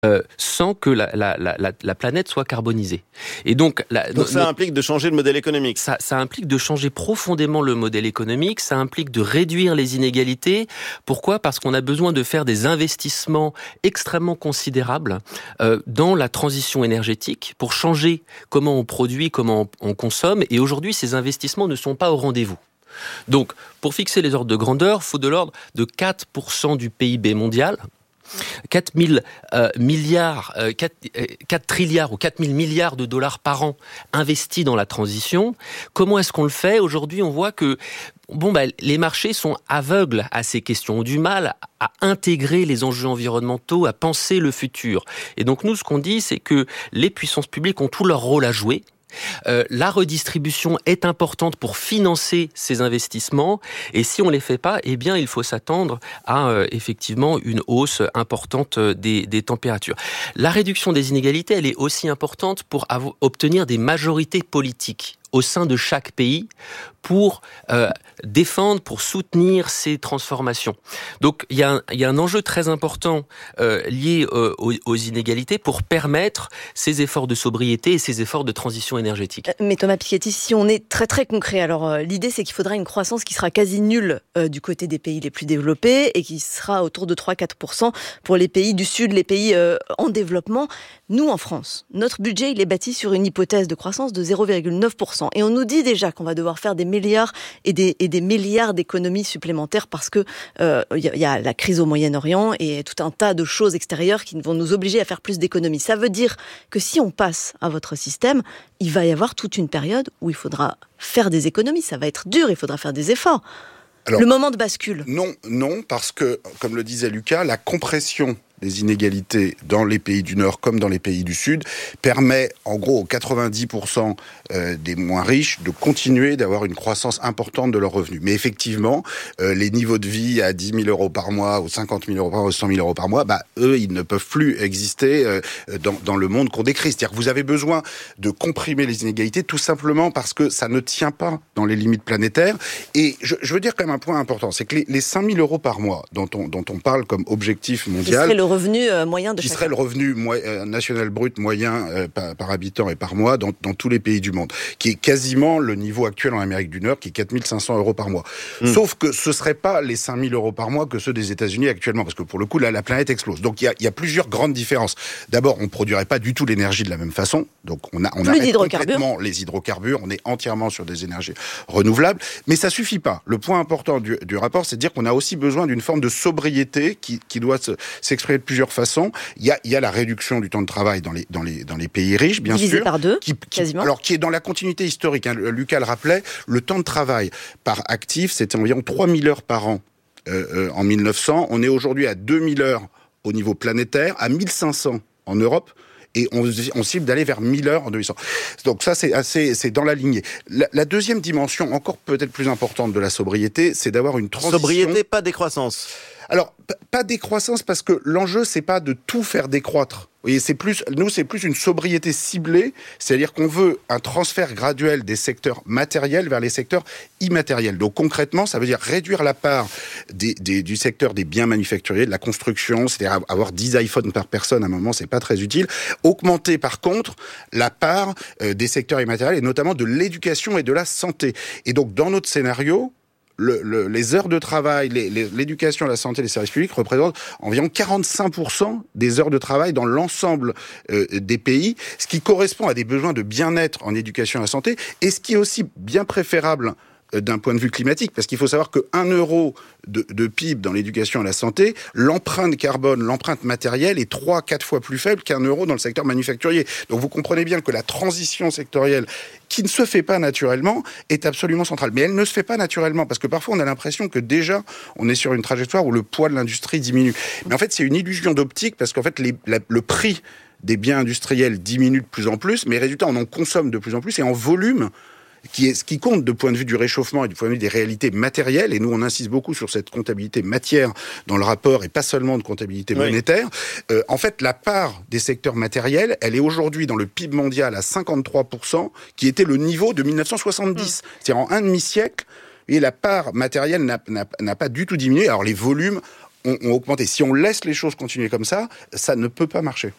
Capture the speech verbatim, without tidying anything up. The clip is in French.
Euh, sans que la, la, la, la planète soit carbonisée. Et donc, la, donc ça no, implique de changer le modèle économique. Ça, ça implique de changer profondément le modèle économique, ça implique de réduire les inégalités. Pourquoi ? Parce qu'on a besoin de faire des investissements extrêmement considérables euh, dans la transition énergétique pour changer comment on produit, comment on, on consomme. Et aujourd'hui, ces investissements ne sont pas au rendez-vous. Donc, pour fixer les ordres de grandeur, il faut de l'ordre de quatre pour cent du P I B mondial, quatre mille euh, milliards, euh, quatre, euh, quatre trilliards ou quatre mille milliards de dollars par an investis dans la transition. Comment est-ce qu'on le fait ? Aujourd'hui, on voit que bon, bah, les marchés sont aveugles à ces questions, ont du mal à intégrer les enjeux environnementaux, à penser le futur. Et donc nous, ce qu'on dit, c'est que les puissances publiques ont tout leur rôle à jouer. Euh, la redistribution est importante pour financer ces investissements et si on les fait pas, eh bien il faut s'attendre à euh, effectivement une hausse importante des, des températures. La réduction des inégalités, elle est aussi importante pour avoir, obtenir des majorités politiques au sein de chaque pays pour euh, défendre, pour soutenir ces transformations. Donc il y a un, il y a un enjeu très important euh, lié euh, aux, aux inégalités pour permettre ces efforts de sobriété et ces efforts de transition énergétique. Mais Thomas Piketty, si on est très très concret, alors euh, l'idée c'est qu'il faudra une croissance qui sera quasi nulle euh, du côté des pays les plus développés et qui sera autour de trois à quatre pour cent pour les pays du Sud, les pays euh, en développement. Nous en France, notre budget il est bâti sur une hypothèse de croissance de zéro virgule neuf pour cent. Et on nous dit déjà qu'on va devoir faire des milliards et des, et des milliards d'économies supplémentaires parce que euh, y, y a la crise au Moyen-Orient et tout un tas de choses extérieures qui vont nous obliger à faire plus d'économies. Ça veut dire que si on passe à votre système, il va y avoir toute une période où il faudra faire des économies. Ça va être dur, il faudra faire des efforts. Alors, le moment de bascule. Non, non, parce que, comme le disait Lucas, la compression des inégalités dans les pays du Nord comme dans les pays du Sud permet en gros aux quatre-vingt-dix pour cent des moins riches de continuer d'avoir une croissance importante de leurs revenus. Mais effectivement, euh, les niveaux de vie à dix mille euros par mois ou cinquante mille euros par mois ou cent mille euros par mois, bah, eux, ils ne peuvent plus exister euh, dans, dans le monde qu'on décrit. C'est-à-dire que vous avez besoin de comprimer les inégalités tout simplement parce que ça ne tient pas dans les limites planétaires. Et je, je veux dire quand même un point important, c'est que les, les cinq mille euros par mois dont on, dont on parle comme objectif mondial, revenu moyen de qui chacun. serait le revenu mo- national brut moyen euh, par, par habitant et par mois dans, dans tous les pays du monde, qui est quasiment le niveau actuel en Amérique du Nord, qui est quatre mille cinq cents euros par mois. Mmh. Sauf que ce ne serait pas les cinq mille euros par mois que ceux des États-Unis actuellement, parce que pour le coup, là, la planète explose. Donc il y a, y a plusieurs grandes différences. D'abord, on ne produirait pas du tout l'énergie de la même façon, donc on, a, on arrête complètement les hydrocarbures, on est entièrement sur des énergies renouvelables, mais ça ne suffit pas. Le point important du, du rapport, c'est de dire qu'on a aussi besoin d'une forme de sobriété qui, qui doit se, s'exprimer de plusieurs façons. Il y a, il y a la réduction du temps de travail dans les, dans les, dans les pays riches, bien Divisé sûr. par deux, qui, qui, quasiment. Alors, qui est dans la continuité historique. Hein. Lucas le rappelait, le temps de travail par actif, c'était environ trois mille heures par an euh, euh, en mille neuf cents. On est aujourd'hui à deux mille heures au niveau planétaire, à mille cinq cents en Europe. Et on, on cible d'aller vers mille heures en deux mille cent. Donc ça, c'est assez, c'est dans la lignée. La, la deuxième dimension, encore peut-être plus importante de la sobriété, c'est d'avoir une transition... Sobriété, pas décroissance. Alors, p- pas décroissance, parce que l'enjeu, c'est pas de tout faire décroître. Vous voyez, c'est plus, nous, c'est plus une sobriété ciblée, c'est-à-dire qu'on veut un transfert graduel des secteurs matériels vers les secteurs immatériels. Donc concrètement, ça veut dire réduire la part des, des, du secteur des biens manufacturiers, de la construction, c'est-à-dire avoir dix iPhones par personne à un moment, c'est pas très utile. Augmenter par contre la part euh, des secteurs immatériels et notamment de l'éducation et de la santé. Et donc dans notre scénario, Le, le, les heures de travail, les, les, l'éducation, la santé, les services publics représentent environ quarante-cinq pour cent des heures de travail dans l'ensemble euh, des pays, ce qui correspond à des besoins de bien-être en éducation et en santé, et ce qui est aussi bien préférable d'un point de vue climatique, parce qu'il faut savoir que un euro de, de P I B dans l'éducation et la santé, l'empreinte carbone, l'empreinte matérielle est trois à quatre fois plus faible qu'un euro dans le secteur manufacturier. Donc vous comprenez bien que la transition sectorielle, qui ne se fait pas naturellement, est absolument centrale. Mais elle ne se fait pas naturellement, parce que parfois on a l'impression que déjà on est sur une trajectoire où le poids de l'industrie diminue. Mais en fait c'est une illusion d'optique, parce qu'en fait les, la, le prix des biens industriels diminue de plus en plus, mais résultat on en consomme de plus en plus, et en volume, qui est ce qui compte de point de vue du réchauffement et du point de vue des réalités matérielles, et nous on insiste beaucoup sur cette comptabilité matière dans le rapport et pas seulement de comptabilité monétaire. Oui. Euh, en fait, la part des secteurs matériels, elle est aujourd'hui dans le P I B mondial à cinquante-trois pour cent, qui était le niveau de dix-neuf cent soixante-dix. Mmh. C'est-à-dire en un demi-siècle, et la part matérielle n'a, n'a, n'a pas du tout diminué. Alors les volumes ont, ont augmenté. Si on laisse les choses continuer comme ça, ça ne peut pas marcher.